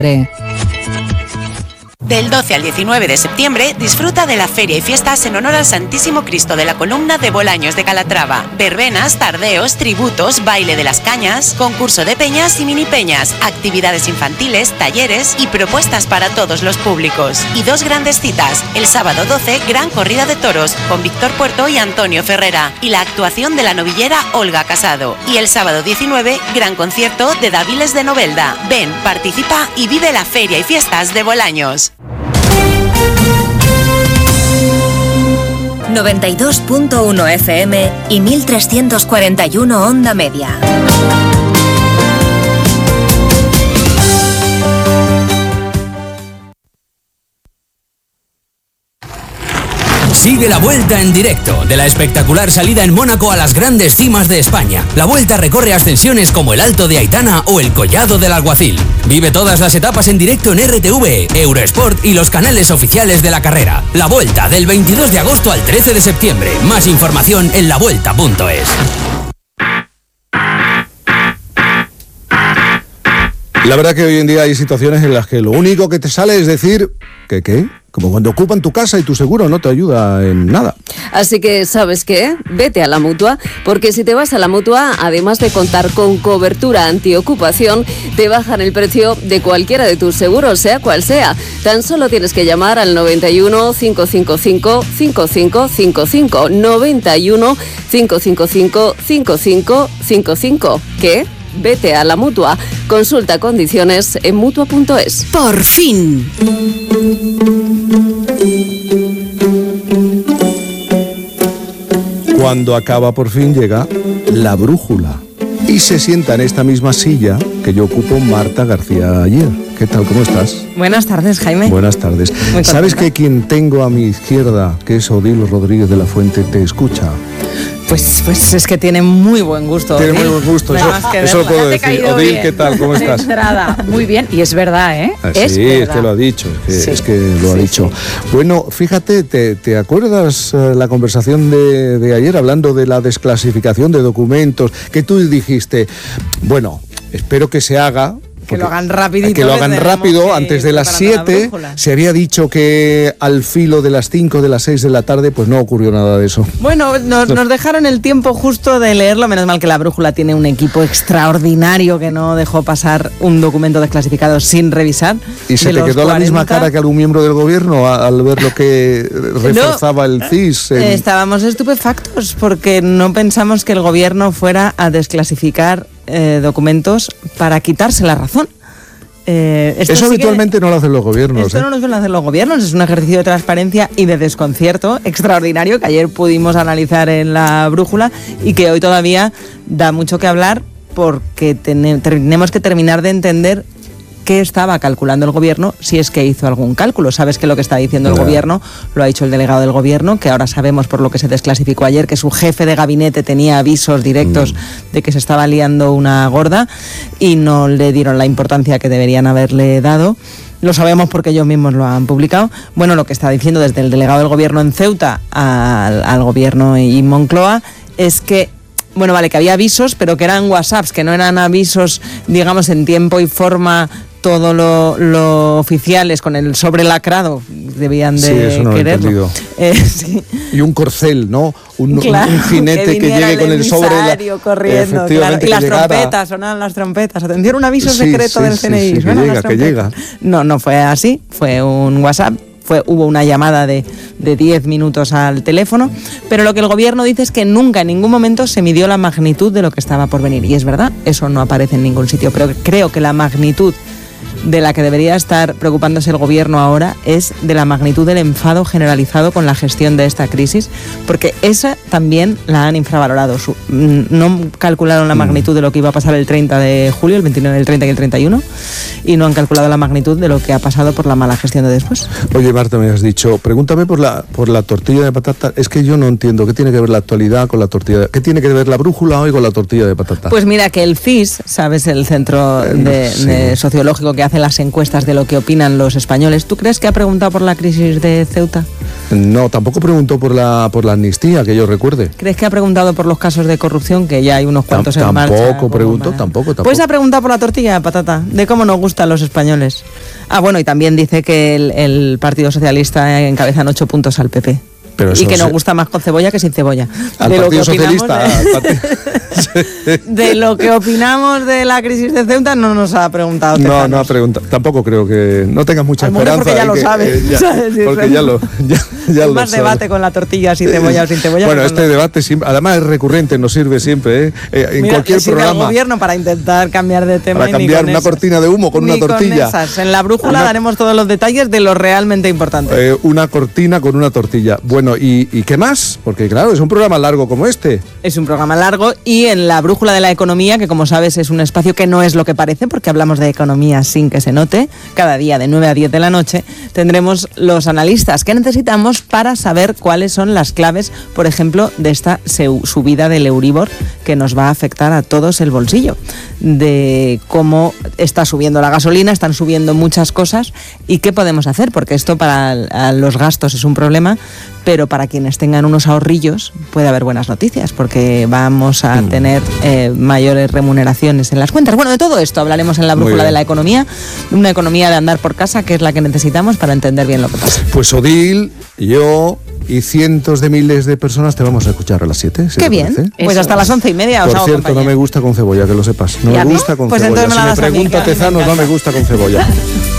Del 12 al 19 de septiembre, disfruta de la feria y fiestas en honor al Santísimo Cristo de la Columna de Bolaños de Calatrava. Verbenas, tardeos, tributos, baile de las cañas, concurso de peñas y mini peñas, actividades infantiles, talleres y propuestas para todos los públicos. Y 2 grandes citas. El sábado 12, gran corrida de toros, con Víctor Puerto y Antonio Ferrera, y la actuación de la novillera Olga Casado. Y el sábado 19, gran concierto de Daviles de Novelda. Ven, participa y vive la feria y fiestas de Bolaños. 92.1 FM y 1341 onda media. Sigue la Vuelta en directo de la espectacular salida en Mónaco a las grandes cimas de España. La Vuelta recorre ascensiones como el Alto de Aitana o el Collado del Alguacil. Vive todas las etapas en directo en RTV, Eurosport y los canales oficiales de la carrera. La Vuelta del 22 de agosto al 13 de septiembre. Más información en lavuelta.es. La verdad que hoy en día hay situaciones en las que lo único que te sale es decir que ¿qué? Como cuando ocupan tu casa y tu seguro no te ayuda en nada. Así que, ¿sabes qué? Vete a la Mutua, porque si te vas a la Mutua, además de contar con cobertura antiocupación, te bajan el precio de cualquiera de tus seguros, sea cual sea. Tan solo tienes que llamar al 91 555 5555. 91 555 5555. ¿Qué? Vete a la Mutua. Consulta condiciones en Mutua.es. ¡Por fin! Cuando acaba por fin llega la brújula y se sienta en esta misma silla que yo ocupo Marta García Ayer. ¿Qué tal? ¿Cómo estás? Buenas tardes, Jaime. Buenas tardes. ¿Sabes que quien tengo a mi izquierda, que es Odil Rodríguez de la Fuente, te escucha? Pues es que tiene muy buen gusto. Tiene muy buen gusto, eso lo puedo decir. Odil, ¿qué tal? ¿Cómo estás? Muy bien, y es verdad, ¿eh? Sí, es que lo ha dicho, es que lo ha dicho. Bueno, fíjate, ¿te acuerdas la conversación de ayer hablando de la desclasificación de documentos? Que tú dijiste, bueno, espero que se haga. Que lo hagan rapidito. Que lo hagan rápido, antes de las 7. Se había dicho que al filo de las 5, de las 6 de la tarde, pues no ocurrió nada de eso. Bueno, nos dejaron el tiempo justo de leerlo. Menos mal que la brújula tiene un equipo extraordinario que no dejó pasar un documento desclasificado sin revisar. ¿Y se te quedó 40... la misma cara que algún miembro del gobierno al ver lo que reforzaba el CIS? Estábamos estupefactos porque no pensamos que el gobierno fuera a desclasificar documentos para quitarse la razón. Eso habitualmente no lo hacen los gobiernos. Esto no lo suelen hacer los gobiernos, es un ejercicio de transparencia y de desconcierto extraordinario que ayer pudimos analizar en la brújula y que hoy todavía da mucho que hablar porque tenemos que terminar de entender qué estaba calculando el gobierno, si es que hizo algún cálculo. Sabes que lo que está diciendo el gobierno lo ha dicho el delegado del gobierno, que ahora sabemos por lo que se desclasificó ayer que su jefe de gabinete tenía avisos directos de que se estaba liando una gorda y no le dieron la importancia que deberían haberle dado. Lo sabemos porque ellos mismos lo han publicado. Bueno, lo que está diciendo desde el delegado del gobierno en Ceuta al gobierno y Moncloa es que bueno, vale, que había avisos, pero que eran WhatsApps, que no eran avisos, digamos, en tiempo y forma todo lo oficiales con el sobre lacrado, debían de eso no quererlo. Sí. Y un corcel, ¿no? Un jinete que llegue con el sobre corriendo, claro. Y las trompetas, sonaban las trompetas. Atención, un aviso secreto del CNI. Que llega. No fue así, fue un WhatsApp. Hubo una llamada de 10 minutos al teléfono, pero lo que el gobierno dice es que nunca, en ningún momento, se midió la magnitud de lo que estaba por venir. Y es verdad, eso no aparece en ningún sitio, pero creo que la magnitud de la que debería estar preocupándose el gobierno ahora es de la magnitud del enfado generalizado con la gestión de esta crisis, porque esa también la han infravalorado. No calcularon la magnitud de lo que iba a pasar el 30 de julio, el 29, el 30 y el 31, y no han calculado la magnitud de lo que ha pasado por la mala gestión de después. Oye, Marta, me has dicho, pregúntame por la tortilla de patata. Es que yo no entiendo qué tiene que ver la actualidad con la tortilla. ¿Qué tiene que ver la brújula hoy con la tortilla de patata? Pues mira, que el CIS, ¿sabes? El centro de sociológico que hace las encuestas de lo que opinan los españoles. ¿Tú crees que ha preguntado por la crisis de Ceuta? No, tampoco preguntó por la amnistía, que yo recuerde. ¿Crees que ha preguntado por los casos de corrupción, que ya hay unos cuantos en marcha? Tampoco preguntó, tampoco. Pues ha preguntado por la tortilla de patata, de cómo nos gustan los españoles. Bueno, y también dice que el Partido Socialista encabezan 8 puntos al PP. Y que nos gusta más con cebolla que sin cebolla. Al Partido Socialista. De lo que opinamos de la crisis de Ceuta no nos ha preguntado. No ha preguntado. Tampoco creo que no tengas mucha esperanza. Porque ya lo sabes. Porque ya lo más sabe. Debate con la tortilla sin cebolla o sin cebolla. Bueno, este debate además es recurrente, nos sirve siempre, en Mira, cualquier programa. El gobierno para intentar cambiar de tema. Para cambiar una cortina de humo con una tortilla. En la brújula daremos todos los detalles de lo realmente importante. Una cortina con una tortilla. Bueno, ¿y qué más? Porque claro, es un programa largo como este. Es un programa largo y en la brújula de la economía, que como sabes es un espacio que no es lo que parece, porque hablamos de economía sin que se note, cada día de 9 a 10 de la noche, tendremos los analistas que necesitamos para saber cuáles son las claves, por ejemplo, de esta subida del Euribor que nos va a afectar a todos el bolsillo, de cómo está subiendo la gasolina, están subiendo muchas cosas y qué podemos hacer, porque esto para los gastos es un problema, pero para quienes tengan unos ahorrillos puede haber buenas noticias, porque vamos a tener mayores remuneraciones en las cuentas. Bueno, de todo esto hablaremos en la brújula de la economía, una economía de andar por casa, que es la que necesitamos para entender bien lo que pasa. Pues Odil, yo y cientos de miles de personas te vamos a escuchar a las 7. Qué bien, pues hasta las 11:30 os hago Por cierto, compañía. No me gusta con cebolla, que lo sepas. No me gusta con pues cebolla. Si me pregunta Tezanos, no me gusta con cebolla.